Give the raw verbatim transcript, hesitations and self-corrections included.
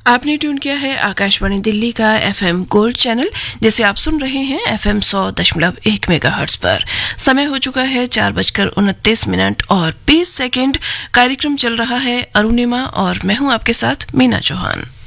आपने ट्यून किया है आकाशवाणी दिल्ली का एफएम गोल्ड चैनल, जिसे आप सुन रहे हैं एफएम सौ दशमलव एक मेगाहर्ट्ज पर। समय हो चुका है चार बजकर उनतीस मिनट और बीस सेकेंड। कार्यक्रम चल रहा है अरुणिमा और मैं हूं आपके साथ मीना चौहान।